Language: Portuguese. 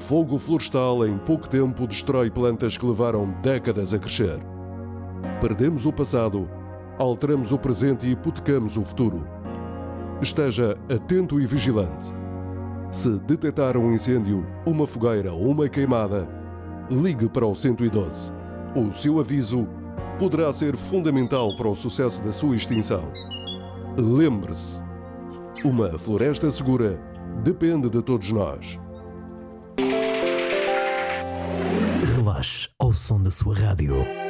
fogo florestal em pouco tempo destrói plantas que levaram décadas a crescer. Perdemos o passado, alteramos o presente e hipotecamos o futuro. Esteja atento e vigilante. Se detectar um incêndio, uma fogueira ou uma queimada, ligue para o 112. O seu aviso poderá ser fundamental para o sucesso da sua extinção. Lembre-se, uma floresta segura depende de todos nós. Relaxe ao som da sua rádio.